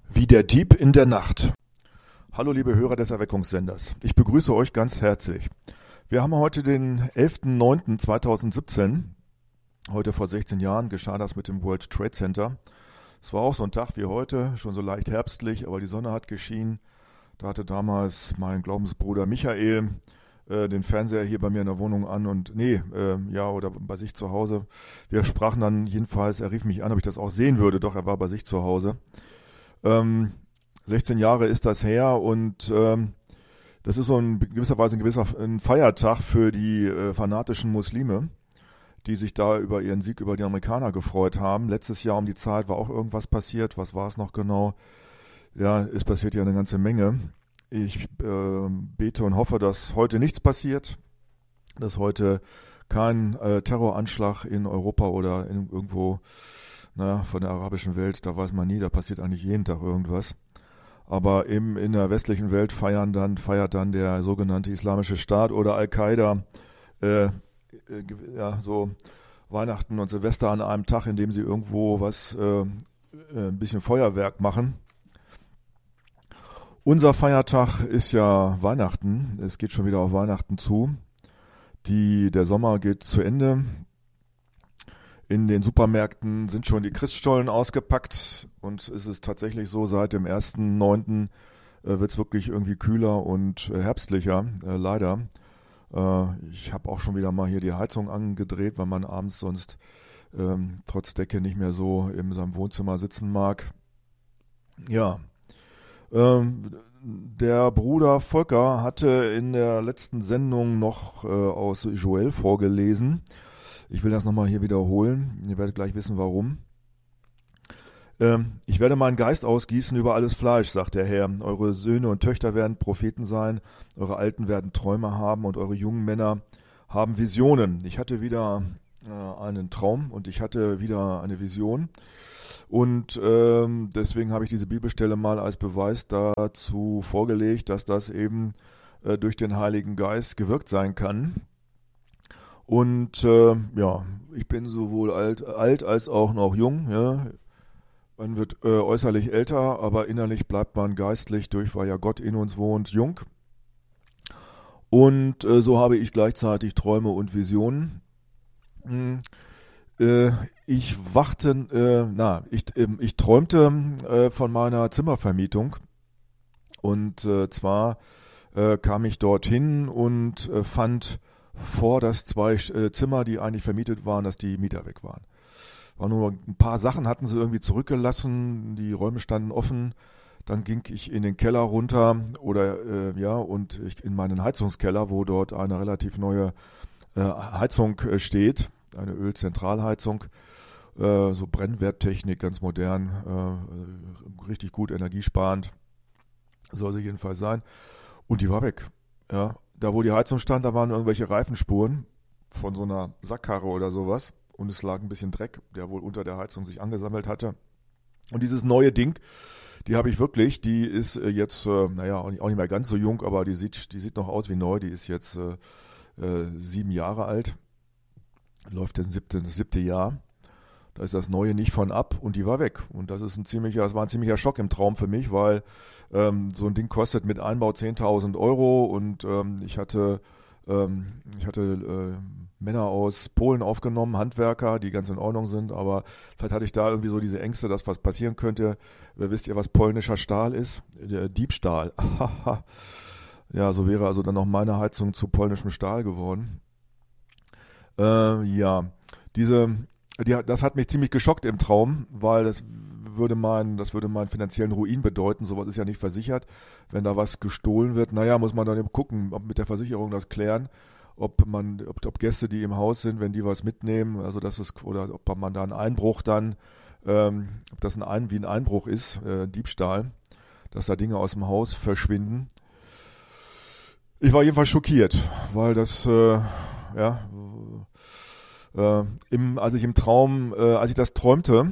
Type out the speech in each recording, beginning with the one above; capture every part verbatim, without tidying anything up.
Wie der Dieb in der Nacht. Hallo liebe Hörer des Erweckungssenders. Ich begrüße euch ganz herzlich. Wir haben heute den elften neunten zweitausendsiebzehn. Heute vor sechzehn Jahren geschah das mit dem World Trade Center. Es war auch so ein Tag wie heute, schon so leicht herbstlich, aber die Sonne hat geschienen. Da hatte damals mein Glaubensbruder Michael äh, den Fernseher hier bei mir in der Wohnung an und nee, äh, ja, oder bei sich zu Hause. Wir sprachen dann jedenfalls, er rief mich an, ob ich das auch sehen würde, doch er war bei sich zu Hause. Ähm, sechzehn Jahre ist das her und ähm, das ist so in gewisser Weise ein gewisser ein Feiertag für die äh, fanatischen Muslime, die sich da über ihren Sieg über die Amerikaner gefreut haben. Letztes Jahr um die Zeit war auch irgendwas passiert. Was war es noch genau? Ja, es passiert ja eine ganze Menge. Ich äh, bete und hoffe, dass heute nichts passiert, dass heute kein äh, Terroranschlag in Europa oder in, irgendwo na, von der arabischen Welt, da weiß man nie, da passiert eigentlich jeden Tag irgendwas. Aber eben in der westlichen Welt feiern dann, feiert dann der sogenannte Islamische Staat oder Al-Qaida äh, ja, so Weihnachten und Silvester an einem Tag, in dem sie irgendwo was, äh, ein bisschen Feuerwerk machen. Unser Feiertag ist ja Weihnachten. Es geht schon wieder auf Weihnachten zu. Die, der Sommer geht zu Ende. In den Supermärkten sind schon die Christstollen ausgepackt und es ist tatsächlich so, seit dem ersten neunten äh, wird es wirklich irgendwie kühler und äh, herbstlicher, äh, leider. Äh, ich habe auch schon wieder mal hier die Heizung angedreht, weil man abends sonst ähm, trotz Decke nicht mehr so in seinem Wohnzimmer sitzen mag. Ja, ähm, der Bruder Volker hatte in der letzten Sendung noch äh, aus Joel vorgelesen. Ich will das nochmal hier wiederholen. Ihr werdet gleich wissen, warum. Ähm, ich werde meinen Geist ausgießen über alles Fleisch, sagt der Herr. Eure Söhne und Töchter werden Propheten sein, eure Alten werden Träume haben und eure jungen Männer haben Visionen. Ich hatte wieder äh, einen Traum und ich hatte wieder eine Vision. Und ähm, deswegen habe ich diese Bibelstelle mal als Beweis dazu vorgelegt, dass das eben äh, durch den Heiligen Geist gewirkt sein kann. Und äh, ja, ich bin sowohl alt, alt als auch noch jung. Ja. Man wird äh, äußerlich älter, aber innerlich bleibt man geistlich durch, weil ja Gott in uns wohnt, jung. Und äh, so habe ich gleichzeitig Träume und Visionen. Hm. Äh, ich wachte, äh, na, ich, äh, ich träumte äh, von meiner Zimmervermietung. Und äh, zwar äh, kam ich dorthin und äh, fand vor, dass zwei äh, Zimmer, die eigentlich vermietet waren, dass die Mieter weg waren. War nur ein paar Sachen hatten sie irgendwie zurückgelassen, die Räume standen offen. Dann ging ich in den Keller runter oder äh, ja und ich in meinen Heizungskeller, wo dort eine relativ neue äh, Heizung äh, steht, eine Ölzentralheizung, äh, so Brennwerttechnik, ganz modern, äh, richtig gut energiesparend, soll sie jedenfalls sein. Und die war weg. Ja. Da, wo die Heizung stand, da waren irgendwelche Reifenspuren von so einer Sackkarre oder sowas. Und es lag ein bisschen Dreck, der wohl unter der Heizung sich angesammelt hatte. Und dieses neue Ding, die habe ich wirklich, die ist jetzt, äh, naja, auch nicht, auch nicht mehr ganz so jung, aber die sieht, die sieht noch aus wie neu. Die ist jetzt äh, äh, sieben Jahre alt, läuft das siebte, das siebte Jahr. Da ist das Neue nicht von ab und die war weg. Und das ist ein ziemlicher, das war ein ziemlicher Schock im Traum für mich, weil ähm, so ein Ding kostet mit Einbau zehntausend Euro und ähm, ich hatte, ähm, ich hatte äh, Männer aus Polen aufgenommen, Handwerker, die ganz in Ordnung sind, aber vielleicht hatte ich da irgendwie so diese Ängste, dass was passieren könnte. Wisst ihr, was polnischer Stahl ist? Der Diebstahl. Ja, so wäre also dann auch meine Heizung zu polnischem Stahl geworden. Äh, ja, diese Die, das hat mich ziemlich geschockt im Traum, weil das würde mein, das würde meinen finanziellen Ruin bedeuten. Sowas ist ja nicht versichert. Wenn da was gestohlen wird, naja, muss man dann eben gucken, ob mit der Versicherung das klären, ob man, ob, ob Gäste, die im Haus sind, wenn die was mitnehmen, also das ist, oder ob man da einen Einbruch dann, ähm, ob das ein, ein wie ein Einbruch ist, äh, Diebstahl, dass da Dinge aus dem Haus verschwinden. Ich war jedenfalls schockiert, weil das, äh, ja, Äh, im, als ich im Traum, äh, als ich das träumte,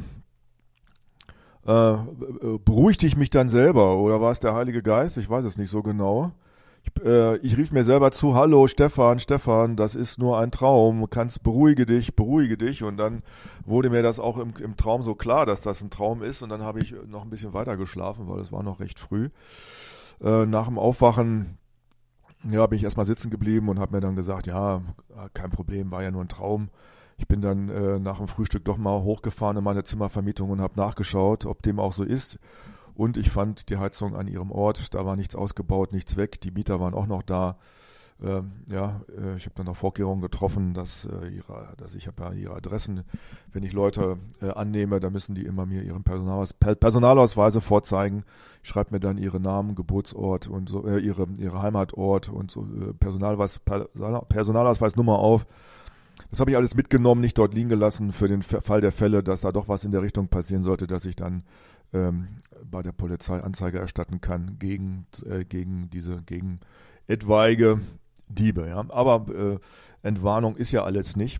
äh, beruhigte ich mich dann selber oder war es der Heilige Geist? Ich weiß es nicht so genau. Ich, äh, ich rief mir selber zu, hallo Stefan, Stefan, das ist nur ein Traum, kannst, beruhige dich, beruhige dich. Und dann wurde mir das auch im, im Traum so klar, dass das ein Traum ist. Und dann habe ich noch ein bisschen weiter geschlafen, weil es war noch recht früh. Äh, nach dem Aufwachen ja, bin ich erstmal sitzen geblieben und habe mir dann gesagt, ja, kein Problem, war ja nur ein Traum. Ich bin dann äh, nach dem Frühstück doch mal hochgefahren in meine Zimmervermietung und habe nachgeschaut, ob dem auch so ist. Und ich fand die Heizung an ihrem Ort, da war nichts ausgebaut, nichts weg, die Mieter waren auch noch da. Ähm, ja, äh, ich habe dann noch Vorkehrungen getroffen, dass, äh, ihre, dass ich habe ja ihre Adressen, wenn ich Leute äh, annehme, dann müssen die immer mir ihren Personalaus, per, Personalausweise vorzeigen. Ich schreibe mir dann ihre Namen, Geburtsort und so, äh, ihre, ihre Heimatort und so äh, Personalausweis, Personalausweisnummer auf. Das habe ich alles mitgenommen, nicht dort liegen gelassen für den Fall der Fälle, dass da doch was in der Richtung passieren sollte, dass ich dann ähm, bei der Polizei Anzeige erstatten kann gegen, äh, gegen diese, gegen etwaige Diebe. Ja. Aber äh, Entwarnung ist ja alles nicht.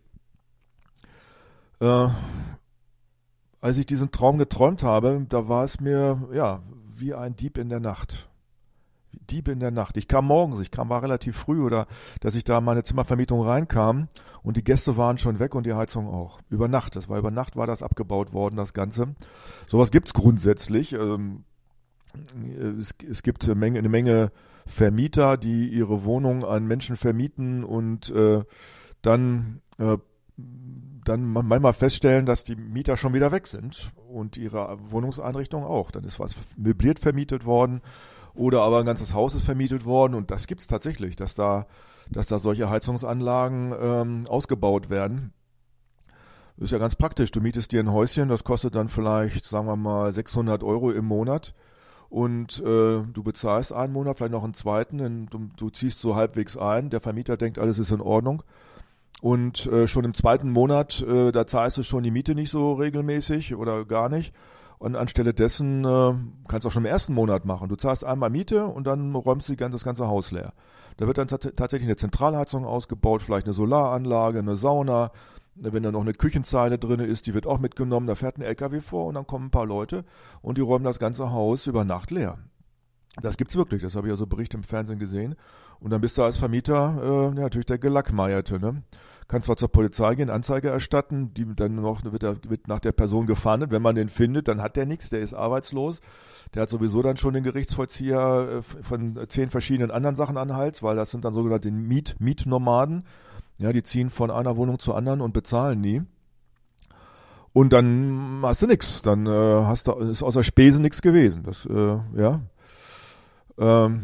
Äh, als ich diesen Traum geträumt habe, da war es mir ja wie ein Dieb in der Nacht. Diebe in der Nacht. Ich kam morgens, ich kam war relativ früh, oder dass ich da in meine Zimmervermietung reinkam und die Gäste waren schon weg und die Heizung auch. Über Nacht, das war über Nacht war das abgebaut worden, das Ganze. Sowas gibt's grundsätzlich. Ähm, es, es gibt eine Menge, eine Menge Vermieter, die ihre Wohnung an Menschen vermieten und äh, dann äh, dann manchmal feststellen, dass die Mieter schon wieder weg sind und ihre Wohnungseinrichtung auch. Dann ist was möbliert vermietet worden. Oder aber ein ganzes Haus ist vermietet worden und das gibt's tatsächlich, dass da, dass da solche Heizungsanlagen ähm, ausgebaut werden. Ist ja ganz praktisch. Du mietest dir ein Häuschen, das kostet dann vielleicht, sagen wir mal, sechshundert Euro im Monat und äh, du bezahlst einen Monat, vielleicht noch einen zweiten, denn du, du ziehst so halbwegs ein. Der Vermieter denkt, alles ist in Ordnung. Und äh, schon im zweiten Monat, äh, da zahlst du schon die Miete nicht so regelmäßig oder gar nicht. Und anstelle dessen äh, kannst du auch schon im ersten Monat machen. Du zahlst einmal Miete und dann räumst du das ganze Haus leer. Da wird dann t- tatsächlich eine Zentralheizung ausgebaut, vielleicht eine Solaranlage, eine Sauna. Wenn da noch eine Küchenzeile drin ist, die wird auch mitgenommen. Da fährt ein L K W vor und dann kommen ein paar Leute und die räumen das ganze Haus über Nacht leer. Das gibt's wirklich, das habe ich also Bericht im Fernsehen gesehen. Und dann bist du als Vermieter äh, ja, natürlich der Gelackmeierte, ne? Kannst zwar zur Polizei gehen, Anzeige erstatten, die dann noch wird, er, wird nach der Person gefahndet. Wenn man den findet, dann hat der nichts, der ist arbeitslos. Der hat sowieso dann schon den Gerichtsvollzieher von zehn verschiedenen anderen Sachen an den Hals, weil das sind dann sogenannte Miet, Mietnomaden. Ja, die ziehen von einer Wohnung zur anderen und bezahlen nie. Und dann hast du nichts, dann äh, hast du ist außer Spesen nichts gewesen. Das äh, ja, ähm,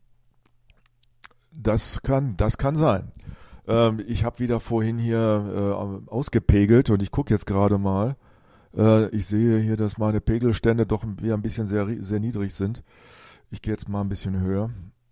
das kann, das kann sein. Ich habe wieder vorhin hier äh, ausgepegelt und ich gucke jetzt gerade mal. Äh, ich sehe hier, dass meine Pegelstände doch wieder ein bisschen sehr, sehr niedrig sind. Ich gehe jetzt mal ein bisschen höher.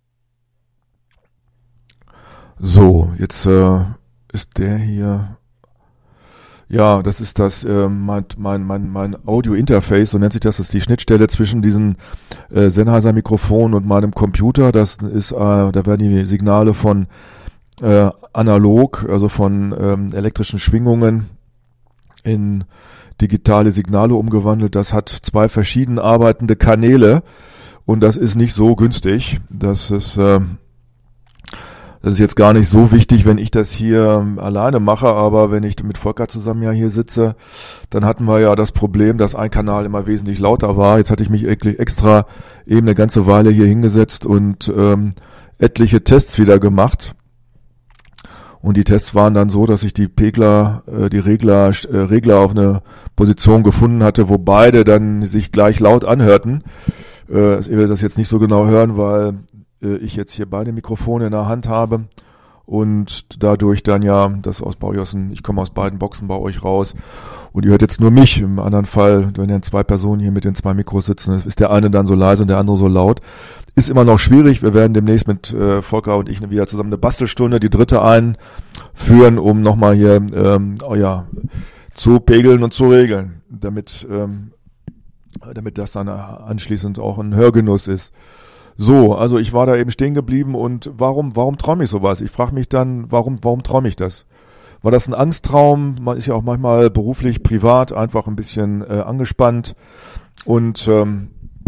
So, jetzt äh, ist der hier. Ja, das ist das äh, mein, mein, mein, mein Audio-Interface, so nennt sich das. Das ist die Schnittstelle zwischen diesem äh, Sennheiser-Mikrofon und meinem Computer. Das ist, äh, da werden die Signale von Äh, analog, also von ähm, elektrischen Schwingungen in digitale Signale umgewandelt. Das hat zwei verschieden arbeitende Kanäle und das ist nicht so günstig. Das ist, äh, das ist jetzt gar nicht so wichtig, wenn ich das hier alleine mache, aber wenn ich mit Volker zusammen ja hier sitze, dann hatten wir ja das Problem, dass ein Kanal immer wesentlich lauter war. Jetzt hatte ich mich extra eben eine ganze Weile hier hingesetzt und ähm, etliche Tests wieder gemacht. Und die Tests waren dann so, dass ich die Pegler, äh, die Regler, äh, Regler auf eine Position gefunden hatte, wo beide dann sich gleich laut anhörten. Äh, ich will das jetzt nicht so genau hören, weil äh, ich jetzt hier beide Mikrofone in der Hand habe und dadurch dann ja das aus Baujossen, ich komme aus beiden Boxen bei euch raus und ihr hört jetzt nur mich. Im anderen Fall, wenn dann zwei Personen hier mit den zwei Mikros sitzen, ist der eine dann so leise und der andere so laut. Ist immer noch schwierig. Wir werden demnächst mit äh, Volker und ich wieder zusammen eine Bastelstunde, die dritte einführen, um nochmal hier ähm, oh ja, zu pegeln und zu regeln, damit ähm, damit das dann anschließend auch ein Hörgenuss ist. So, also ich war da eben stehen geblieben und warum warum träume ich sowas? Ich frage mich dann, warum warum träume ich das? War das ein Angsttraum? Man ist ja auch manchmal beruflich, privat einfach ein bisschen äh, angespannt und ähm,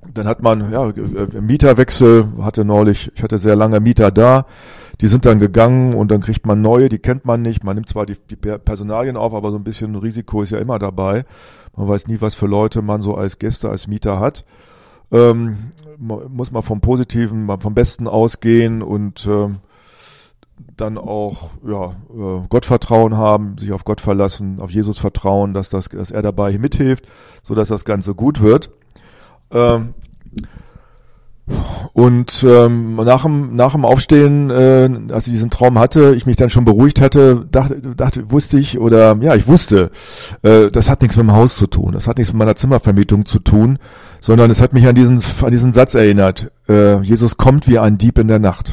dann hat man, ja, Mieterwechsel, hatte neulich, ich hatte sehr lange Mieter da, die sind dann gegangen und dann kriegt man neue, die kennt man nicht, man nimmt zwar die, die Personalien auf, aber so ein bisschen Risiko ist ja immer dabei. Man weiß nie, was für Leute man so als Gäste, als Mieter hat. Ähm, muss man vom Positiven, vom Besten ausgehen und ähm, dann auch ja, äh, Gottvertrauen haben, sich auf Gott verlassen, auf Jesus vertrauen, dass, das, dass er dabei mithilft, sodass das Ganze gut wird. Ähm, und ähm, nach dem nach dem Aufstehen, äh, als ich diesen Traum hatte, ich mich dann schon beruhigt hatte, dachte, dachte wusste ich oder ja, ich wusste, äh, das hat nichts mit dem Haus zu tun, das hat nichts mit meiner Zimmervermietung zu tun, sondern es hat mich an diesen an diesen Satz erinnert: äh, Jesus kommt wie ein Dieb in der Nacht.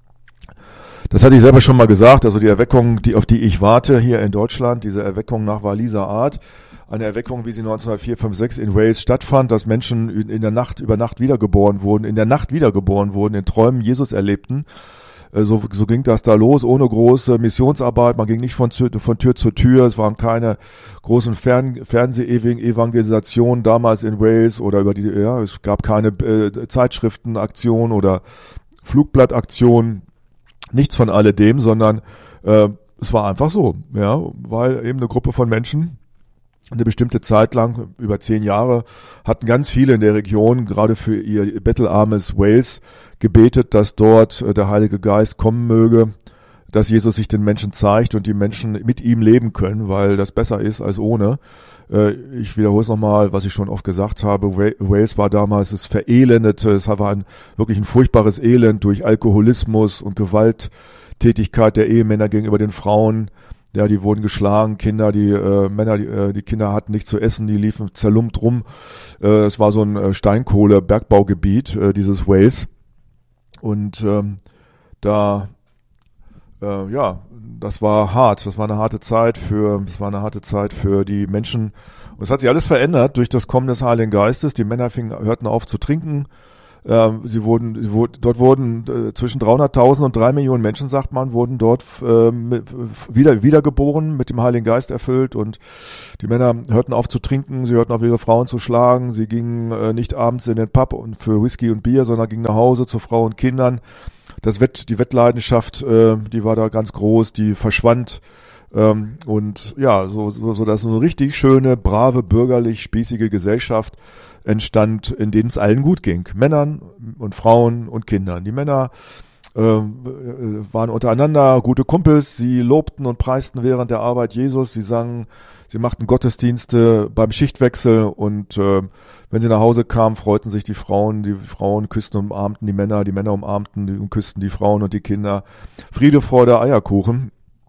Das hatte ich selber schon mal gesagt, also die Erweckung, die auf die ich warte hier in Deutschland, diese Erweckung nach Waliser Art, eine Erweckung, wie sie neunzehnhundertvier, fünf, sechs in Wales stattfand, dass Menschen in der Nacht, über Nacht wiedergeboren wurden, in der Nacht wiedergeboren wurden, in Träumen Jesus erlebten. So, so ging das da los, ohne große Missionsarbeit. Man ging nicht von, von Tür zu Tür. Es waren keine großen Fern, Fernseh-Evangelisationen damals in Wales oder über die, ja, es gab keine äh, Zeitschriftenaktion oder Flugblattaktion. Nichts von alledem, sondern äh, es war einfach so, ja, weil eben eine Gruppe von Menschen eine bestimmte Zeit lang, über zehn Jahre, hatten ganz viele in der Region, gerade für ihr bettelarmes Wales, gebetet, dass dort der Heilige Geist kommen möge, dass Jesus sich den Menschen zeigt und die Menschen mit ihm leben können, weil das besser ist als ohne. Ich wiederhole es nochmal, was ich schon oft gesagt habe. Wales war damals, es verelendete, es war ein, wirklich ein furchtbares Elend durch Alkoholismus und Gewalttätigkeit der Ehemänner gegenüber den Frauen. Ja, die wurden geschlagen, Kinder, die äh, Männer, die, äh, die Kinder hatten nichts zu essen, die liefen zerlumpt rum. Äh, es war so ein äh, Steinkohle-Bergbaugebiet, äh, dieses Wales. Und ähm, da, äh, ja, das war hart. Das war eine harte Zeit für, das war eine harte Zeit für die Menschen. Und es hat sich alles verändert durch das Kommen des Heiligen Geistes. Die Männer fingen, hörten auf zu trinken. Ähm, sie wurden, sie wurden, dort wurden äh, zwischen dreihunderttausend und drei Millionen Menschen, sagt man, wurden dort äh, mit, wieder wiedergeboren, mit dem Heiligen Geist erfüllt, und die Männer hörten auf zu trinken, sie hörten auf, ihre Frauen zu schlagen, sie gingen äh, nicht abends in den Pub und für Whisky und Bier, sondern gingen nach Hause zu Frau und Kindern. Das Wett, die Wettleidenschaft, äh, die war da ganz groß, die verschwand. Ähm, und ja, so, so, so dass so eine richtig schöne, brave, bürgerlich, spießige Gesellschaft entstand, in denen es allen gut ging. Männern und Frauen und Kindern. Die Männer äh, waren untereinander gute Kumpels, sie lobten und preisten während der Arbeit Jesus, sie sangen, sie machten Gottesdienste beim Schichtwechsel, und äh, wenn sie nach Hause kamen, freuten sich die Frauen, die Frauen küssten und umarmten die Männer, die Männer umarmten und küssten die Frauen und die Kinder. Friede, Freude, Eierkuchen.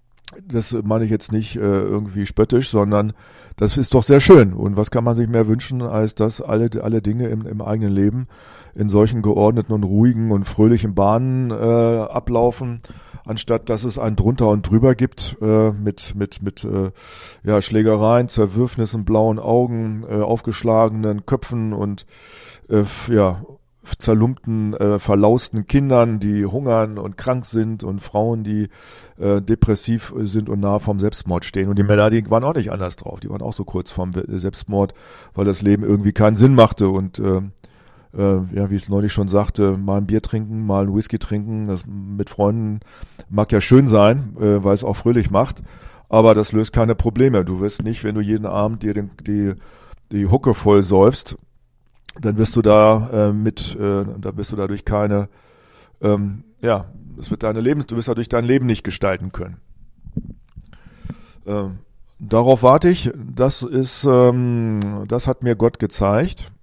Das meine ich jetzt nicht äh, irgendwie spöttisch, sondern das ist doch sehr schön. Und was kann man sich mehr wünschen, als dass alle alle Dinge im, im eigenen Leben in solchen geordneten und ruhigen und fröhlichen Bahnen äh, ablaufen, anstatt dass es ein drunter und drüber gibt äh, mit mit mit äh, ja, Schlägereien, Zerwürfnissen, blauen Augen, äh, aufgeschlagenen Köpfen und äh, ja zerlumpten, äh, verlausten Kindern, die hungern und krank sind, und Frauen, die äh, depressiv sind und nahe vom Selbstmord stehen. Und die Männer, die waren auch nicht anders drauf. Die waren auch so kurz vorm Selbstmord, weil das Leben irgendwie keinen Sinn machte. Und äh, äh, ja, wie ich es neulich schon sagte, mal ein Bier trinken, mal ein Whisky trinken, das mit Freunden mag ja schön sein, äh, weil es auch fröhlich macht, aber das löst keine Probleme. Du wirst nicht, wenn du jeden Abend dir den, die, die Hucke voll säufst, dann wirst du da äh, mit, äh, da wirst du dadurch keine, ähm, ja, das wird deine Lebens, du wirst dadurch dein Leben nicht gestalten können. Ähm, darauf warte ich. Das ist, ähm, das hat mir Gott gezeigt.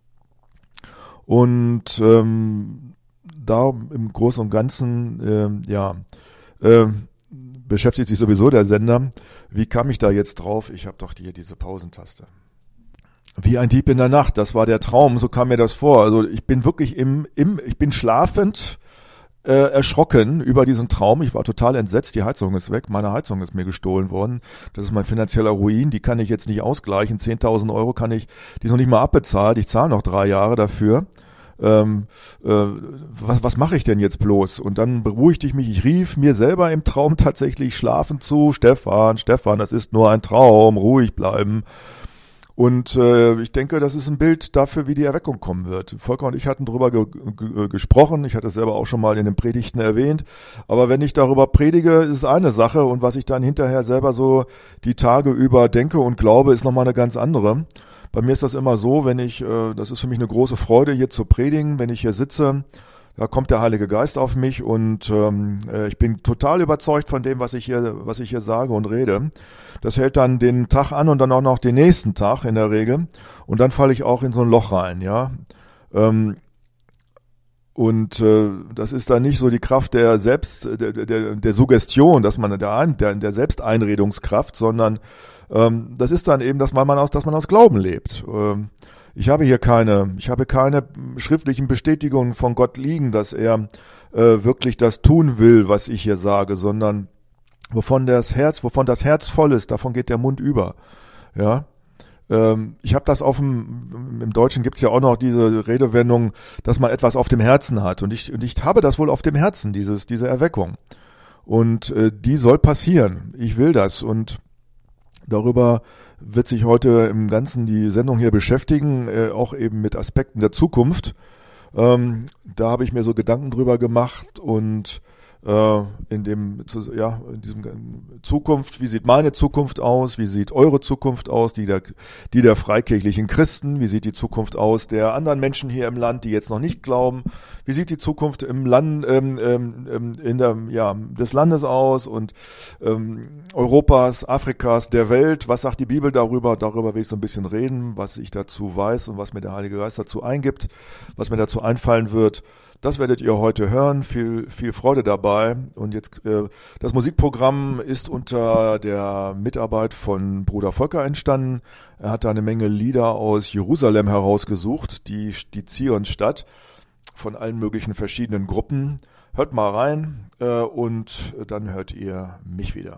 Und ähm, da im Großen und Ganzen, ähm, ja, ähm, beschäftigt sich sowieso der Sender. Wie kam ich da jetzt drauf? Ich habe doch hier diese Pausentaste. Wie ein Dieb in der Nacht, das war der Traum, so kam mir das vor. Also ich bin wirklich im, im ich bin schlafend äh, erschrocken über diesen Traum. Ich war total entsetzt, die Heizung ist weg, meine Heizung ist mir gestohlen worden. Das ist mein finanzieller Ruin, die kann ich jetzt nicht ausgleichen. zehntausend Euro kann ich, die ist noch nicht mal abbezahlt, ich zahle noch drei Jahre dafür. Ähm, äh, was, was mache ich denn jetzt bloß? Und dann beruhigte ich mich, ich rief mir selber im Traum tatsächlich schlafend zu: Stefan, Stefan, das ist nur ein Traum, ruhig bleiben. Und äh, ich denke, das ist ein Bild dafür, wie die Erweckung kommen wird. Volker und ich hatten darüber ge ge gesprochen. Ich hatte es selber auch schon mal in den Predigten erwähnt. Aber wenn ich darüber predige, ist es eine Sache. Und was ich dann hinterher selber so die Tage über denke und glaube, ist nochmal eine ganz andere. Bei mir ist das immer so, wenn ich, äh, das ist für mich eine große Freude, hier zu predigen, wenn ich hier sitze. Da kommt der Heilige Geist auf mich und ähm, ich bin total überzeugt von dem, was ich hier, was ich hier sage und rede. Das hält dann den Tag an und dann auch noch den nächsten Tag in der Regel. Und dann falle ich auch in so ein Loch rein, ja. Ähm, und äh, das ist dann nicht so die Kraft der Selbst, der, der, der Suggestion, dass man der, der, der Selbsteinredungskraft, sondern ähm, das ist dann eben, dass man aus, dass man aus Glauben lebt. Ähm, Ich habe hier keine, ich habe keine schriftlichen Bestätigungen von Gott liegen, dass er äh, wirklich das tun will, was ich hier sage, sondern wovon das Herz, wovon das Herz voll ist, davon geht der Mund über. Ja, ähm, ich habe das auf dem, im Deutschen gibt's ja auch noch diese Redewendung, dass man etwas auf dem Herzen hat, und ich, und ich habe das wohl auf dem Herzen, dieses, diese Erweckung, und äh, die soll passieren. Ich will das, und darüber wird sich heute im Ganzen die Sendung hier beschäftigen, äh, auch eben mit Aspekten der Zukunft. Ähm, da habe ich mir so Gedanken drüber gemacht, und äh, in dem, ja, in diesem Zukunft, wie sieht meine Zukunft aus, wie sieht eure Zukunft aus, die der, die der freikirchlichen Christen, wie sieht die Zukunft aus der anderen Menschen hier im Land, die jetzt noch nicht glauben, wie sieht die Zukunft im Land, ähm, ähm, in der, ja, des Landes aus und ähm, Europas, Afrikas, der Welt, was sagt die Bibel darüber? Darüber will ich so ein bisschen reden, was ich dazu weiß und was mir der Heilige Geist dazu eingibt, was mir dazu einfallen wird. Das werdet ihr heute hören. Viel, viel Freude dabei. Und jetzt, äh, das Musikprogramm ist unter der Mitarbeit von Bruder Volker entstanden. Er hat da eine Menge Lieder aus Jerusalem herausgesucht, die, die Zionsstadt, von allen möglichen verschiedenen Gruppen. Hört mal rein, äh, und dann hört ihr mich wieder.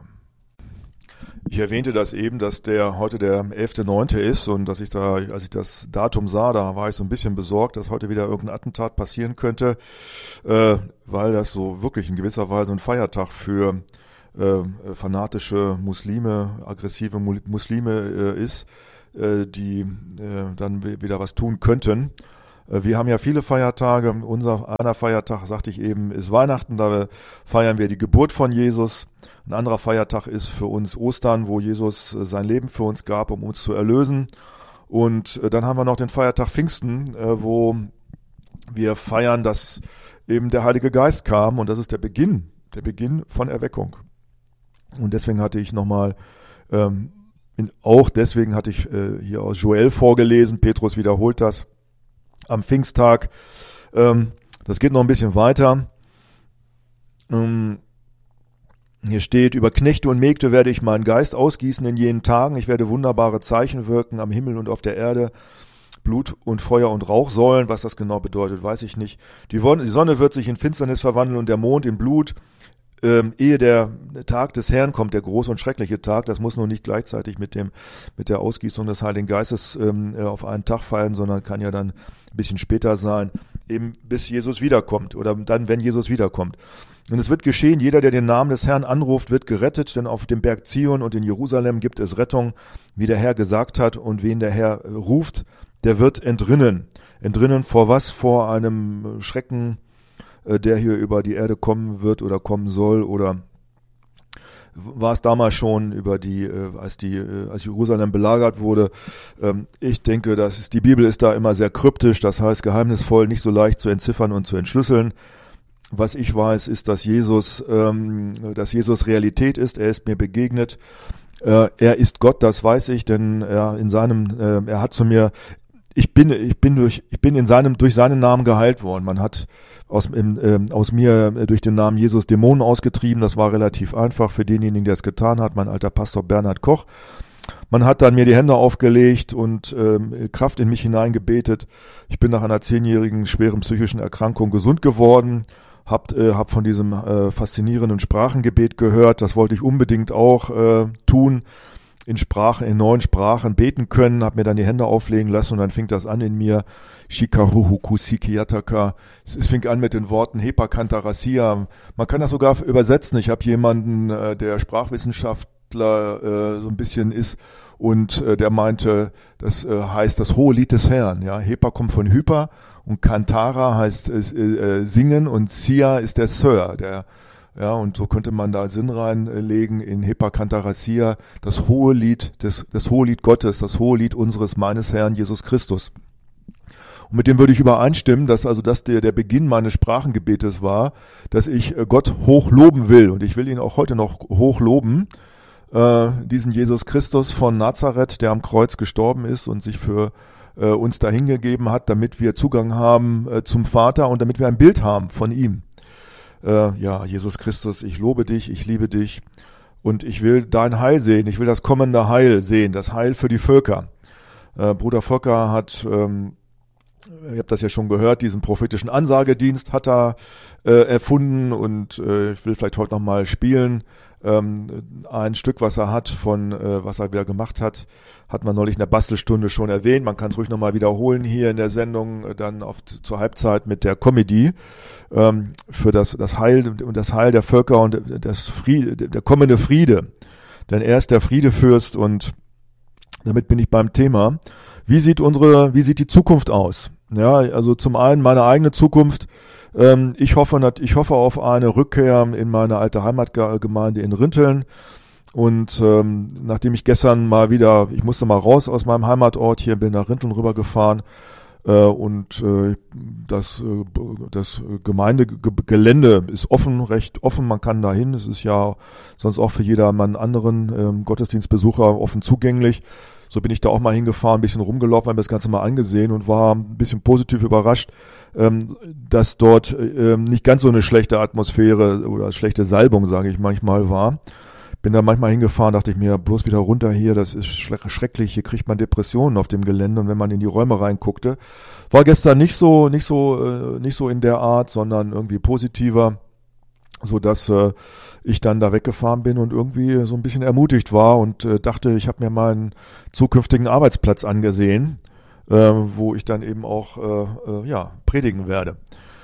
Ich erwähnte das eben, dass der heute der elfter neunte ist, und dass ich da, als ich das Datum sah, da war ich so ein bisschen besorgt, dass heute wieder irgendein Attentat passieren könnte, äh, weil das so wirklich in gewisser Weise ein Feiertag für äh, fanatische Muslime, aggressive Muslime äh, ist, äh, die äh, dann wieder was tun könnten. Wir haben ja viele Feiertage. Unser einer Feiertag, sagte ich eben, ist Weihnachten. Da feiern wir die Geburt von Jesus. Ein anderer Feiertag ist für uns Ostern, wo Jesus sein Leben für uns gab, um uns zu erlösen. Und dann haben wir noch den Feiertag Pfingsten, wo wir feiern, dass eben der Heilige Geist kam. Und das ist der Beginn, der Beginn von Erweckung. Und deswegen hatte ich nochmal, ähm, auch deswegen hatte ich äh, hier aus Joel vorgelesen. Petrus wiederholt das. Am Pfingsttag, ähm, das geht noch ein bisschen weiter. Ähm, hier steht, über Knechte und Mägde werde ich meinen Geist ausgießen in jenen Tagen. Ich werde wunderbare Zeichen wirken am Himmel und auf der Erde. Blut und Feuer und Rauchsäulen, was das genau bedeutet, weiß ich nicht. Die Sonne wird sich in Finsternis verwandeln und der Mond in Blut. Ähm, ehe der Tag des Herrn kommt, der große und schreckliche Tag, das muss nur nicht gleichzeitig mit dem mit der Ausgießung des Heiligen Geistes ähm, auf einen Tag fallen, sondern kann ja dann ein bisschen später sein, eben bis Jesus wiederkommt oder dann, wenn Jesus wiederkommt. Und es wird geschehen, jeder, der den Namen des Herrn anruft, wird gerettet, denn auf dem Berg Zion und in Jerusalem gibt es Rettung, wie der Herr gesagt hat, und wen der Herr ruft, der wird entrinnen. Entrinnen vor was? Vor einem Schrecken, der hier über die Erde kommen wird oder kommen soll, oder war es damals schon über die, als die, als Jerusalem belagert wurde. Ich denke, das ist, die Bibel ist da immer sehr kryptisch, das heißt geheimnisvoll, nicht so leicht zu entziffern und zu entschlüsseln. Was ich weiß, ist, dass Jesus, dass Jesus Realität ist. Er ist mir begegnet. Er ist Gott, das weiß ich, denn er in seinem, er hat zu mir, ich bin, ich bin durch, ich bin in seinem, durch seinen Namen geheilt worden. Man hat aus, im, äh, aus mir durch den Namen Jesus Dämonen ausgetrieben. Das war relativ einfach für denjenigen, der es getan hat. Mein alter Pastor Bernhard Koch. Man hat dann mir die Hände aufgelegt und ähm, Kraft in mich hineingebetet. Ich bin nach einer zehnjährigen schweren psychischen Erkrankung gesund geworden. Hab, äh, hab von diesem äh, faszinierenden Sprachengebet gehört. Das wollte ich unbedingt auch äh, tun. In Sprachen, in neuen Sprachen beten können, habe mir dann die Hände auflegen lassen und dann fing das an in mir. Shikaruhu Kusikiataka. Es fing an mit den Worten Hepakantarasia. Man kann das sogar übersetzen. Ich habe jemanden, der Sprachwissenschaft Wissenschaftler äh, so ein bisschen ist. Und äh, der meinte, das äh, heißt das hohe Lied des Herrn. Ja, Hepa kommt von Hyper und Kantara heißt äh, singen und Sia ist der Sir, der ja, und so könnte man da Sinn reinlegen in Hepa Kantara Sia, das hohe Lied des, das hohe Lied Gottes, das hohe Lied unseres, meines Herrn Jesus Christus. Und mit dem würde ich übereinstimmen, dass also das der, der Beginn meines Sprachengebetes war, dass ich Gott hoch loben will. Und ich will ihn auch heute noch hoch loben, äh, diesen Jesus Christus von Nazareth, der am Kreuz gestorben ist und sich für äh, uns dahingegeben hat, damit wir Zugang haben äh, zum Vater und damit wir ein Bild haben von ihm. Äh, ja, Jesus Christus, ich lobe dich, ich liebe dich und ich will dein Heil sehen, ich will das kommende Heil sehen, das Heil für die Völker. Äh, Bruder Volker hat, ähm, ihr habt das ja schon gehört, diesen prophetischen Ansagedienst hat er äh, erfunden und äh, ich will vielleicht heute nochmal spielen. Ähm, ein Stück, was er hat, von äh, was er wieder gemacht hat, hat man neulich in der Bastelstunde schon erwähnt. Man kann es ruhig nochmal wiederholen hier in der Sendung, äh, dann auf, zur Halbzeit mit der Comedy ähm, für das, das Heil und das Heil der Völker und das Friede, der kommende Friede. Denn er ist der Friedefürst und damit bin ich beim Thema. Wie sieht unsere, wie sieht die Zukunft aus? Ja, also zum einen meine eigene Zukunft. Ähm, ich hoffe, ich hoffe auf eine Rückkehr in meine alte Heimatgemeinde in Rinteln. Und ähm, nachdem ich gestern mal wieder, ich musste mal raus aus meinem Heimatort, hier bin nach Rinteln rübergefahren äh, und äh, das, äh, das Gemeindegelände ist offen, recht offen, man kann da hin. Es ist ja sonst auch für jedermann anderen ähm, Gottesdienstbesucher offen zugänglich. So bin ich da auch mal hingefahren, ein bisschen rumgelaufen, habe mir das Ganze mal angesehen und war ein bisschen positiv überrascht, ähm, dass dort ähm, nicht ganz so eine schlechte Atmosphäre oder schlechte Salbung, sage ich manchmal, war. Bin da manchmal hingefahren, dachte ich mir, bloß wieder runter hier, das ist schrecklich, hier kriegt man Depressionen auf dem Gelände und wenn man in die Räume reinguckte. War gestern nicht so, nicht so, äh, nicht so in der Art, sondern irgendwie positiver, so dass äh, ich dann da weggefahren bin und irgendwie so ein bisschen ermutigt war und äh, dachte, ich habe mir meinen zukünftigen Arbeitsplatz angesehen, äh, wo ich dann eben auch äh, äh, ja predigen werde.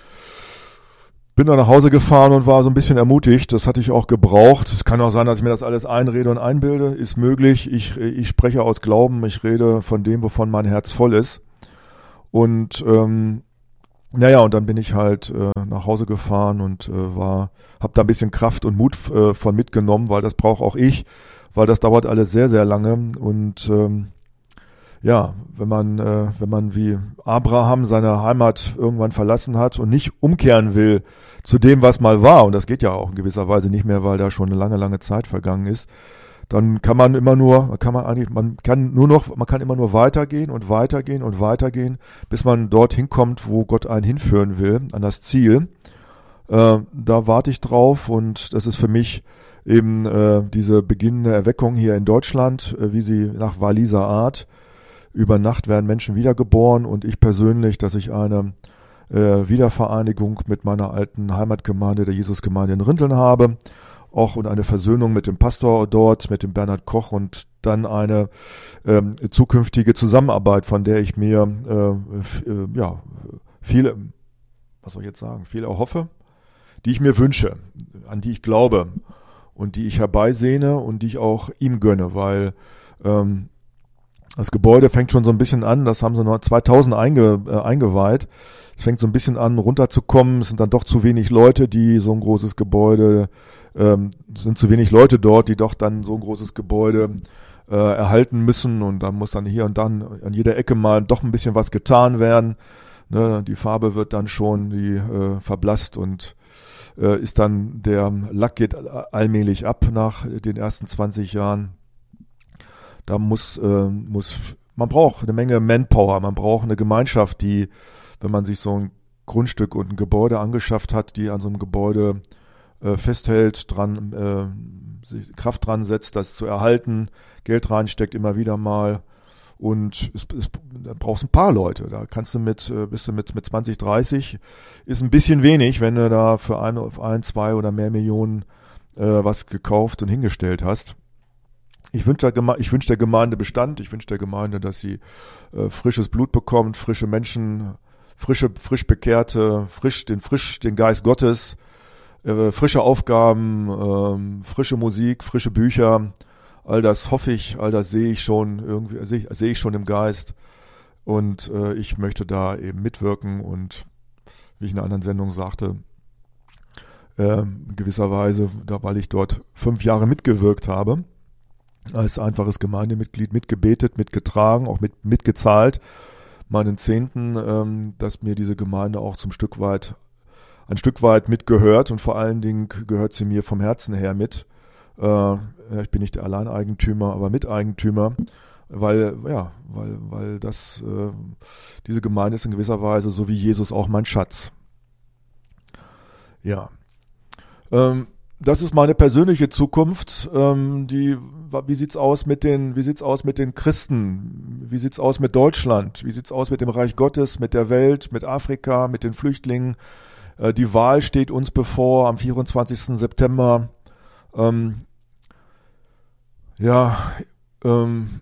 Bin dann nach Hause gefahren und war so ein bisschen ermutigt. Das hatte ich auch gebraucht. Es kann auch sein, dass ich mir das alles einrede und einbilde. Ist möglich. Ich, ich spreche aus Glauben. Ich rede von dem, wovon mein Herz voll ist. Und ähm, naja, und dann bin ich halt äh, nach Hause gefahren und äh, war, habe da ein bisschen Kraft und Mut äh, von mitgenommen, weil das brauche auch ich, weil das dauert alles sehr, sehr lange. Und ähm, ja, wenn man, äh, wenn man wie Abraham seine Heimat irgendwann verlassen hat und nicht umkehren will zu dem, was mal war, und das geht ja auch in gewisser Weise nicht mehr, weil da schon eine lange, lange Zeit vergangen ist, dann kann man immer nur, kann man eigentlich, man kann nur noch, man kann immer nur weitergehen und weitergehen und weitergehen, bis man dorthin kommt, wo Gott einen hinführen will, an das Ziel. Äh, da warte ich drauf und das ist für mich eben äh, diese beginnende Erweckung hier in Deutschland, äh, wie sie nach Walliser Art. Über Nacht werden Menschen wiedergeboren und ich persönlich, dass ich eine äh, Wiedervereinigung mit meiner alten Heimatgemeinde, der Jesusgemeinde in Rinteln habe, auch und eine Versöhnung mit dem Pastor dort, mit dem Bernhard Koch und dann eine ähm, zukünftige Zusammenarbeit, von der ich mir äh, f- äh, ja viel, was soll ich jetzt sagen, viel erhoffe, die ich mir wünsche, an die ich glaube und die ich herbeisehne und die ich auch ihm gönne, weil ähm, das Gebäude fängt schon so ein bisschen an, das haben sie noch zweitausend einge, äh, eingeweiht. Es fängt so ein bisschen an, runterzukommen. Es sind dann doch zu wenig Leute, die so ein großes Gebäude, ähm, es sind zu wenig Leute dort, die doch dann so ein großes Gebäude äh, erhalten müssen. Und da muss dann hier und dann an jeder Ecke mal doch ein bisschen was getan werden. Ne, die Farbe wird dann schon die, äh, verblasst und äh, ist dann, der Lack geht allmählich ab nach den ersten zwanzig Jahren. Da muss, äh, muss, man braucht eine Menge Manpower, man braucht eine Gemeinschaft, die, wenn man sich so ein Grundstück und ein Gebäude angeschafft hat, die an so einem Gebäude äh, festhält, dran, äh, sich Kraft dran setzt, das zu erhalten, Geld reinsteckt immer wieder mal und es, es, da brauchst ein paar Leute, da kannst du mit, äh, bist du mit, mit zwanzig, dreißig, ist ein bisschen wenig, wenn du da für ein, ein zwei oder mehr Millionen äh, was gekauft und hingestellt hast. Ich wünsche der, Geme- ich wünsch der Gemeinde Bestand, ich wünsche der Gemeinde, dass sie äh, frisches Blut bekommt, frische Menschen, frische, frisch Bekehrte, frisch, den frisch, den Geist Gottes, äh, frische Aufgaben, äh, frische Musik, frische Bücher all das hoffe ich, all das sehe ich schon, irgendwie sehe ich, sehe ich schon im Geist. Und äh, ich möchte da eben mitwirken und, wie ich in einer anderen Sendung sagte, äh, in gewisser Weise, da, weil ich dort fünf Jahre mitgewirkt habe, als einfaches Gemeindemitglied mitgebetet, mitgetragen, auch mit, mitgezahlt, meinen Zehnten, ähm, dass mir diese Gemeinde auch zum Stück weit, ein Stück weit mitgehört und vor allen Dingen gehört sie mir vom Herzen her mit. Äh, ich bin nicht der Alleineigentümer, aber Miteigentümer, weil, ja, weil, weil das, äh, diese Gemeinde ist in gewisser Weise, so wie Jesus, auch mein Schatz. Ja. Ähm, Das ist meine persönliche Zukunft. Ähm, die, wie sieht's aus mit den, wie sieht's aus mit den Christen? Wie sieht's aus mit Deutschland? Wie sieht's aus mit dem Reich Gottes, mit der Welt, mit Afrika, mit den Flüchtlingen? Äh, die Wahl steht uns bevor am vierundzwanzigsten September. Ähm, ja, ähm,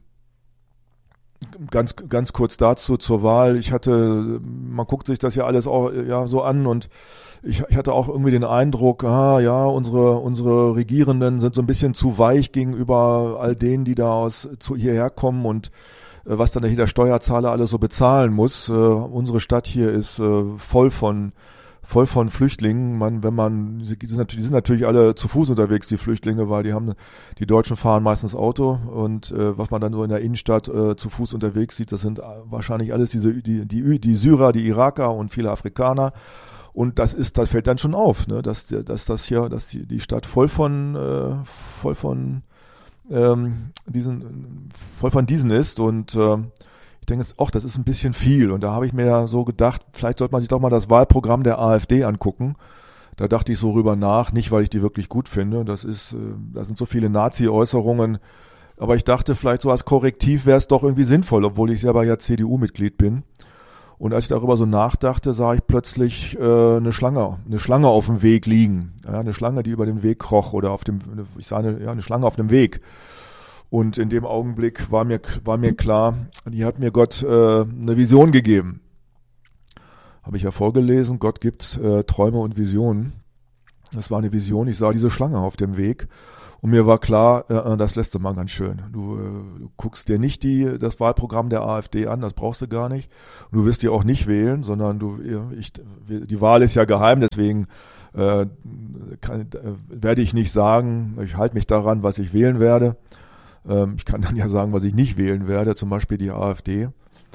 ganz, ganz kurz dazu zur Wahl. Ich hatte, man guckt sich das ja alles auch, ja, so an und Ich, ich hatte auch irgendwie den Eindruck, ah ja, unsere unsere Regierenden sind so ein bisschen zu weich gegenüber all denen, die da aus zu hierher kommen und äh, was dann der Steuerzahler alles so bezahlen muss. Äh, unsere Stadt hier ist äh, voll von voll von Flüchtlingen. Man, wenn man, die sind, natürlich, die sind natürlich alle zu Fuß unterwegs, die Flüchtlinge, weil die haben, die Deutschen fahren meistens Auto und äh, was man dann so in der Innenstadt äh, zu Fuß unterwegs sieht, das sind wahrscheinlich alles diese die die die Syrer, die Iraker und viele Afrikaner. Und das ist, das fällt dann schon auf, ne, dass, dass das hier, dass die, die Stadt voll von, äh, voll von ähm, diesen, voll von diesen ist. Und äh, ich denke, auch das ist ein bisschen viel. Und da habe ich mir so gedacht, vielleicht sollte man sich doch mal das Wahlprogramm der AfD angucken. Da dachte ich so rüber nach, nicht weil ich die wirklich gut finde. Das ist, äh, da sind so viele Nazi-Äußerungen. Aber ich dachte, vielleicht so als Korrektiv wäre es doch irgendwie sinnvoll, obwohl ich selber ja C D U-Mitglied bin. Und als ich darüber so nachdachte, sah ich plötzlich äh, eine Schlange, eine Schlange auf dem Weg liegen. Ja, eine Schlange, die über den Weg kroch oder auf dem, ich sah eine, ja, eine Schlange auf dem Weg. Und in dem Augenblick war mir, war mir klar, die hat mir Gott äh, eine Vision gegeben. Habe ich ja vorgelesen, Gott gibt äh, Träume und Visionen. Das war eine Vision, ich sah diese Schlange auf dem Weg. Und mir war klar, äh, das lässt du mal ganz schön. Du, äh, du guckst dir nicht die, das Wahlprogramm der AfD an, das brauchst du gar nicht. Und du wirst die auch nicht wählen, sondern du, ich, die Wahl ist ja geheim, deswegen äh, kann, äh, werde ich nicht sagen, ich halte mich daran, was ich wählen werde. Ähm, ich kann dann ja sagen, was ich nicht wählen werde, zum Beispiel die AfD.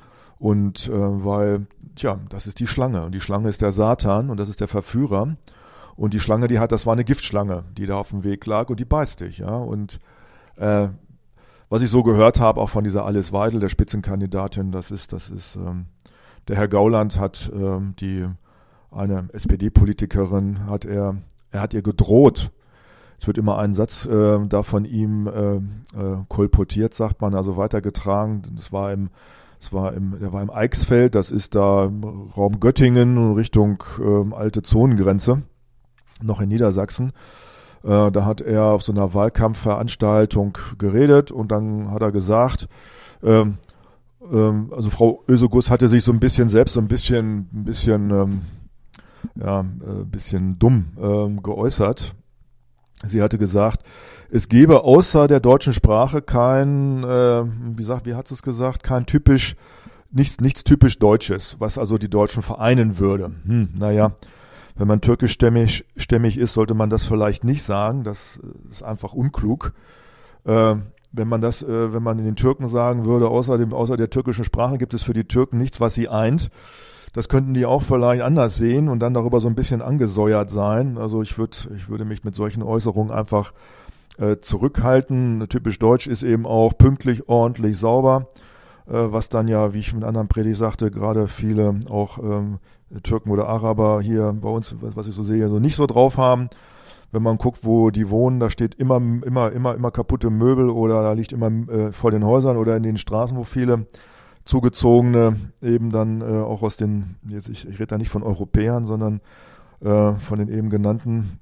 Und äh, weil, tja, das ist die Schlange. Und die Schlange ist der Satan und das ist der Verführer. Und die Schlange, die hat, das war eine Giftschlange, die da auf dem Weg lag und die beißt dich, ja. Und äh, was ich so gehört habe, auch von dieser Alice Weidel, der Spitzenkandidatin, das ist, das ist, ähm, der Herr Gauland hat ähm, die eine S P D-Politikerin, hat er, er hat ihr gedroht. Es wird immer ein Satz äh, da von ihm äh, äh, kolportiert, sagt man, also weitergetragen. Das war im Es war im, der war im Eichsfeld, das ist da im Raum Göttingen, Richtung äh, alte Zonengrenze, noch in Niedersachsen. Äh, da hat er auf so einer Wahlkampfveranstaltung geredet und dann hat er gesagt, ähm, ähm, also Frau Öseguss hatte sich so ein bisschen selbst so ein bisschen, ein bisschen, ähm, ja, ein bisschen dumm ähm, geäußert. Sie hatte gesagt, es gebe außer der deutschen Sprache kein, äh, wie sagt, wie hat sie es gesagt, kein typisch, nichts, nichts typisch Deutsches, was also die Deutschen vereinen würde. Hm, naja, wenn man türkischstämmig stämmig ist, sollte man das vielleicht nicht sagen. Das ist einfach unklug. Äh, wenn man das, äh, wenn man in den Türken sagen würde, außer dem, außer der türkischen Sprache gibt es für die Türken nichts, was sie eint. Das könnten die auch vielleicht anders sehen und dann darüber so ein bisschen angesäuert sein. Also ich würde, ich würde mich mit solchen Äußerungen einfach äh, zurückhalten. Typisch deutsch ist eben auch pünktlich, ordentlich, sauber, äh, was dann ja, wie ich mit anderen Predigt sagte, gerade viele auch ähm, Türken oder Araber hier bei uns, was, was ich so sehe, so nicht so drauf haben. Wenn man guckt, wo die wohnen, da steht immer, immer, immer, immer kaputte Möbel oder da liegt immer äh, vor den Häusern oder in den Straßen, wo viele Zugezogene eben dann äh, auch aus den, jetzt ich, ich rede da nicht von Europäern, sondern äh, von den eben genannten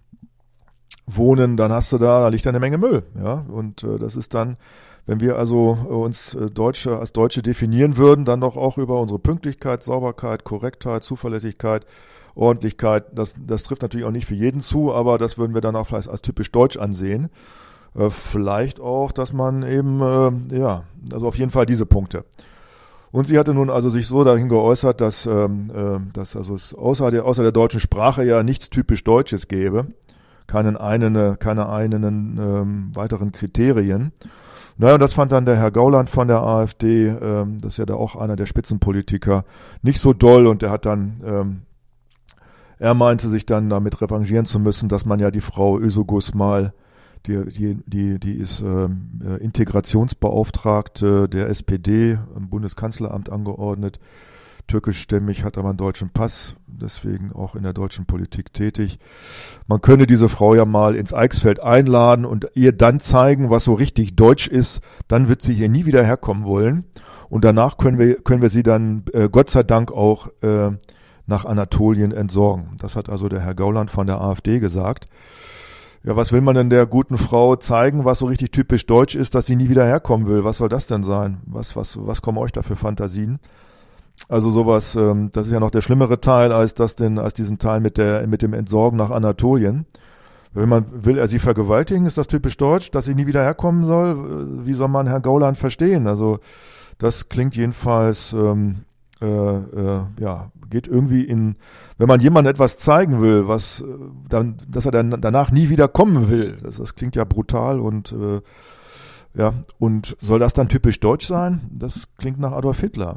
wohnen, dann hast du da, da liegt da eine Menge Müll, ja, und äh, das ist dann, wenn wir also uns äh, Deutsche als Deutsche definieren würden, dann doch auch über unsere Pünktlichkeit, Sauberkeit, Korrektheit, Zuverlässigkeit, Ordentlichkeit, das, das trifft natürlich auch nicht für jeden zu, aber das würden wir dann auch vielleicht als typisch deutsch ansehen. Äh, vielleicht auch, dass man eben, äh, ja, also auf jeden Fall diese Punkte. Und sie hatte nun also sich so dahin geäußert, dass, ähm, äh, dass also es außer der, außer der deutschen Sprache ja nichts typisch Deutsches gäbe, keinen einen, keine einen ähm, weiteren Kriterien. Naja, und das fand dann der Herr Gauland von der AfD, ähm, das ist ja da auch einer der Spitzenpolitiker, nicht so doll, und der hat dann, ähm, er meinte sich dann damit revanchieren zu müssen, dass man ja die Frau Özilgus mal, die, die, die, die ist ähm, Integrationsbeauftragte der S P D im Bundeskanzleramt angeordnet, türkischstämmig, hat aber einen deutschen Pass, deswegen auch in der deutschen Politik tätig. Man könne diese Frau ja mal ins Eichsfeld einladen und ihr dann zeigen, was so richtig deutsch ist, dann wird sie hier nie wieder herkommen wollen, und danach können wir, können wir sie dann äh, Gott sei Dank auch äh, nach Anatolien entsorgen. Das hat also der Herr Gauland von der AfD gesagt. Ja, was will man denn der guten Frau zeigen, was so richtig typisch deutsch ist, dass sie nie wieder herkommen will? Was soll das denn sein? Was, was, was kommen euch da für Fantasien? Also sowas, ähm, das ist ja noch der schlimmere Teil als das denn, als diesen Teil mit der, mit dem Entsorgen nach Anatolien. Wenn man, will er sie vergewaltigen, ist das typisch deutsch, dass sie nie wieder herkommen soll? Wie soll man Herrn Gauland verstehen? Also, das klingt jedenfalls, ähm, äh, äh, ja, geht irgendwie in, wenn man jemandem etwas zeigen will, was, dann, dass er dann danach nie wieder kommen will. Das, das klingt ja brutal und, äh, ja, und soll das dann typisch deutsch sein? Das klingt nach Adolf Hitler.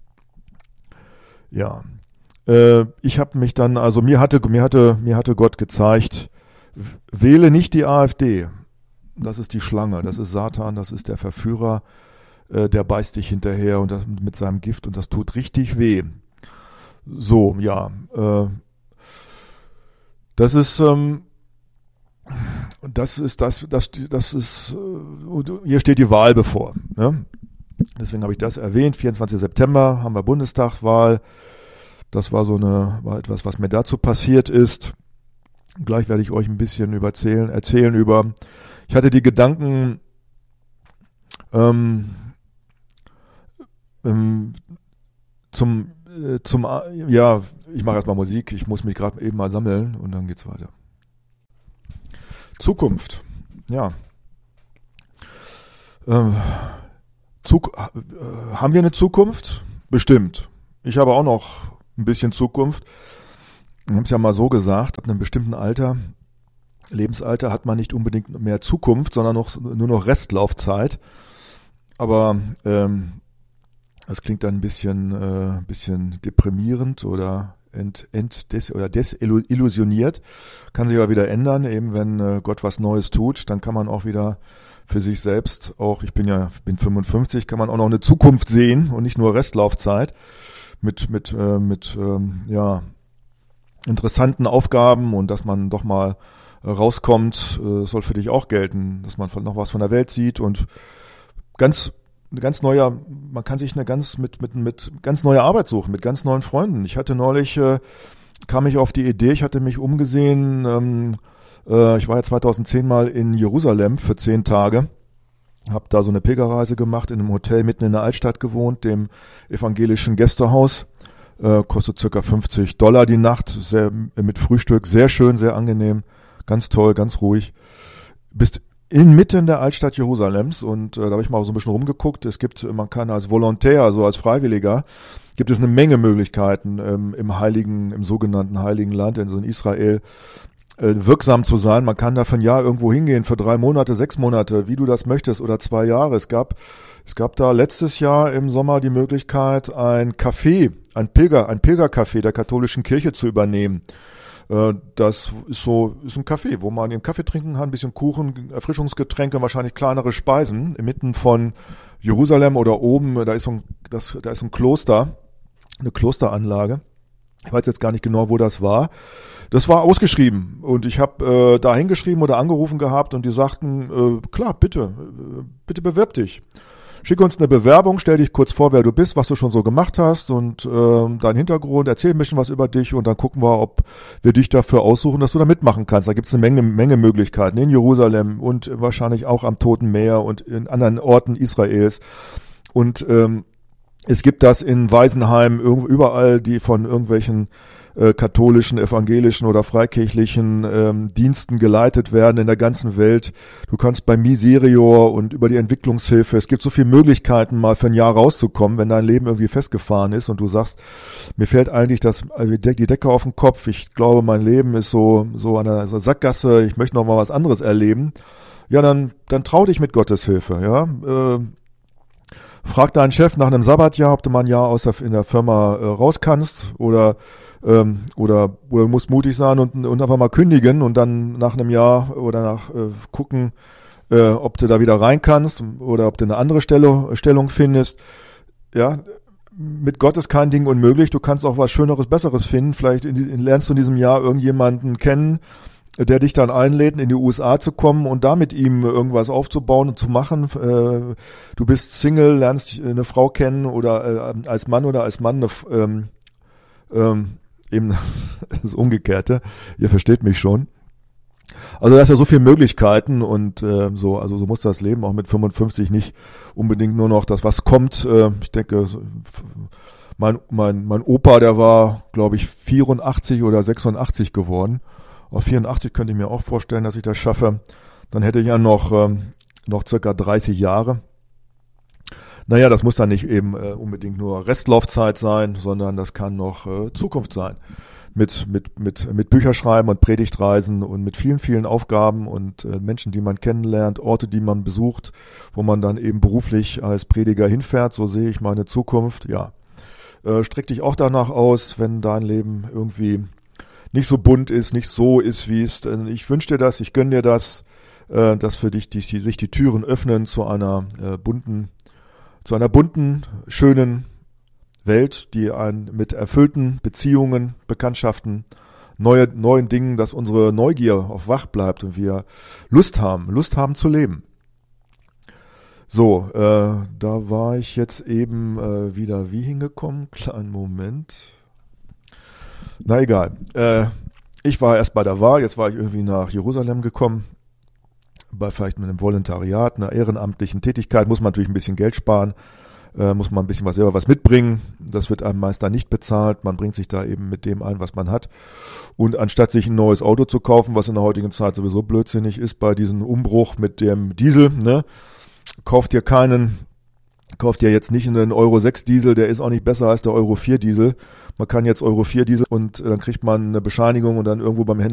Ja, äh, ich habe mich dann, also mir hatte, mir hatte, mir hatte Gott gezeigt, wähle nicht die AfD. Das ist die Schlange, das ist Satan, das ist der Verführer, äh, der beißt dich hinterher und das, mit seinem Gift, und das tut richtig weh. So, ja, äh, das ist, ähm, das ist, das, das, das ist, äh, hier steht die Wahl bevor, ne? Deswegen habe ich das erwähnt. vierundzwanzigsten September haben wir Bundestagwahl. Das war so eine, war etwas, was mir dazu passiert ist. Gleich werde ich euch ein bisschen überzählen, erzählen über, ich hatte die Gedanken, ähm, ähm, zum, äh, zum, ja, ich mache erstmal Musik, ich muss mich gerade eben mal sammeln und dann geht's weiter. Zukunft, ja. Ähm, Zug, äh, haben wir eine Zukunft? Bestimmt. Ich habe auch noch ein bisschen Zukunft. Ich habe es ja mal so gesagt, ab einem bestimmten Alter, Lebensalter, hat man nicht unbedingt mehr Zukunft, sondern noch, nur noch Restlaufzeit. Aber ähm, das klingt dann ein bisschen, äh, bisschen deprimierend oder ent, ent des, oder desillusioniert. Kann sich aber wieder ändern, eben wenn äh, Gott was Neues tut, dann kann man auch wieder für sich selbst auch, ich bin ja bin fünfundfünfzig, kann man auch noch eine Zukunft sehen und nicht nur Restlaufzeit mit mit äh, mit ähm, ja interessanten Aufgaben, und dass man doch mal äh, rauskommt, äh, soll für dich auch gelten, dass man von, noch was von der Welt sieht und ganz ganz neuer, man kann sich eine ganz mit mit mit ganz neue Arbeit suchen, mit ganz neuen Freunden. Ich hatte neulich äh, kam ich auf die Idee, ich hatte mich umgesehen. Ähm, Ich war ja zweitausendzehn mal in Jerusalem für zehn Tage, habe da so eine Pilgerreise gemacht, in einem Hotel mitten in der Altstadt gewohnt, dem evangelischen Gästehaus, äh, kostet circa fünfzig Dollar die Nacht, sehr, mit Frühstück, sehr schön, sehr angenehm, ganz toll, ganz ruhig. Bist inmitten der Altstadt Jerusalems, und äh, da habe ich mal so ein bisschen rumgeguckt. Es gibt, man kann als Volontär, also als Freiwilliger, gibt es eine Menge Möglichkeiten ähm, im heiligen, im sogenannten Heiligen Land, in so in Israel, wirksam zu sein. Man kann da für ein Jahr irgendwo hingehen, für drei Monate, sechs Monate, wie du das möchtest, oder zwei Jahre. Es gab, es gab da letztes Jahr im Sommer die Möglichkeit, ein Café, ein Pilger, ein Pilgercafé der katholischen Kirche zu übernehmen. Das ist so, ist ein Café, wo man einen Kaffee trinken kann, ein bisschen Kuchen, Erfrischungsgetränke, wahrscheinlich kleinere Speisen, inmitten von Jerusalem oder oben, da ist so ein, das, da ist ein Kloster, eine Klosteranlage. Ich weiß jetzt gar nicht genau, wo das war. Das war ausgeschrieben, und ich habe äh, da hingeschrieben oder angerufen gehabt, und die sagten, äh, klar, bitte, äh, bitte bewirb dich. Schick uns eine Bewerbung, stell dich kurz vor, wer du bist, was du schon so gemacht hast und äh, deinen Hintergrund, erzähl ein bisschen was über dich, und dann gucken wir, ob wir dich dafür aussuchen, dass du da mitmachen kannst. Da gibt es eine Menge, Menge Möglichkeiten in Jerusalem und wahrscheinlich auch am Toten Meer und in anderen Orten Israels. Und ähm, Es gibt das in Waisenheimen überall, die von irgendwelchen äh, katholischen, evangelischen oder freikirchlichen ähm, Diensten geleitet werden in der ganzen Welt. Du kannst bei Miserior und über die Entwicklungshilfe, es gibt so viele Möglichkeiten, mal für ein Jahr rauszukommen, wenn dein Leben irgendwie festgefahren ist und du sagst, mir fällt eigentlich das, die Decke auf den Kopf, ich glaube, mein Leben ist so, so an einer Sackgasse, ich möchte noch mal was anderes erleben. Ja, dann, dann trau dich mit Gottes Hilfe, ja. Äh, Frag deinen Chef nach einem Sabbatjahr, ob du mal ein Jahr aus der, in der Firma äh, raus kannst oder, ähm, oder, oder musst mutig sein und, und einfach mal kündigen und dann nach einem Jahr oder nach äh, gucken, äh, ob du da wieder rein kannst oder ob du eine andere Stelle, Stellung findest. Ja, mit Gott ist kein Ding unmöglich. Du kannst auch was Schöneres, Besseres finden. Vielleicht in, in, lernst du in diesem Jahr irgendjemanden kennen, der dich dann einlädt, in die U S A zu kommen und da mit ihm irgendwas aufzubauen und zu machen. Äh, du bist Single, lernst eine Frau kennen oder äh, als Mann oder als Mann eine, ähm, ähm, eben das Umgekehrte. Ihr versteht mich schon. Also da ist ja so viele Möglichkeiten und äh, so, also so muss das Leben auch mit fünfundfünfzig nicht unbedingt nur noch das, was kommt. Äh, ich denke, mein, mein, mein Opa, der war, glaube ich, vierundachtzig oder sechsundachtzig geworden. Auf vierundachtzig könnte ich mir auch vorstellen, dass ich das schaffe. Dann hätte ich ja noch, ähm, noch circa dreißig Jahre. Naja, das muss dann nicht eben äh, unbedingt nur Restlaufzeit sein, sondern das kann noch äh, Zukunft sein. Mit, mit, mit, mit Bücherschreiben und Predigtreisen und mit vielen, vielen Aufgaben und äh, Menschen, die man kennenlernt, Orte, die man besucht, wo man dann eben beruflich als Prediger hinfährt. So sehe ich meine Zukunft. Ja, äh, streck dich auch danach aus, wenn dein Leben irgendwie nicht so bunt ist, nicht so ist, wie es, ich wünsche dir das, ich gönne dir das, äh, dass für dich die, die, sich die Türen öffnen zu einer äh, bunten, zu einer bunten, schönen Welt, die ein, mit erfüllten Beziehungen, Bekanntschaften, neue, neuen Dingen, dass unsere Neugier auf wach bleibt und wir Lust haben, Lust haben zu leben. So, äh, da war ich jetzt eben äh, wieder wie hingekommen, kleinen Moment. Na egal. Äh, ich war erst bei der Wahl, jetzt war ich irgendwie nach Jerusalem gekommen. Bei vielleicht mit einem Volontariat, einer ehrenamtlichen Tätigkeit muss man natürlich ein bisschen Geld sparen, äh, muss man ein bisschen was selber was mitbringen. Das wird einem meist dann nicht bezahlt. Man bringt sich da eben mit dem ein, was man hat. Und anstatt sich ein neues Auto zu kaufen, was in der heutigen Zeit sowieso blödsinnig ist, bei diesem Umbruch mit dem Diesel, ne, kauft ihr keinen, kauft ihr jetzt nicht einen Euro sechs Diesel, der ist auch nicht besser als der Euro vier Diesel. Man kann jetzt Euro vier Diesel und dann kriegt man eine Bescheinigung und dann irgendwo beim Händler